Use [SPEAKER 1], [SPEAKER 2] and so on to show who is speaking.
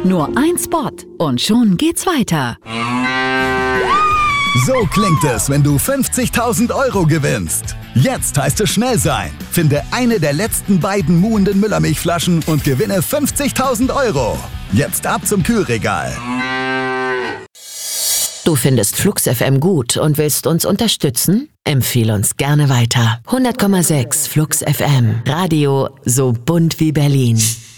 [SPEAKER 1] Nur ein Spot und schon geht's weiter.
[SPEAKER 2] So klingt es, wenn du 50.000 € gewinnst. Jetzt heißt es schnell sein. Finde eine der letzten beiden muhenden Müllermilchflaschen und gewinne 50.000 €. Jetzt ab zum Kühlregal.
[SPEAKER 3] Du findest Flux FM gut und willst uns unterstützen? Empfehle uns gerne weiter. 100,6 Flux FM. Radio so bunt wie Berlin.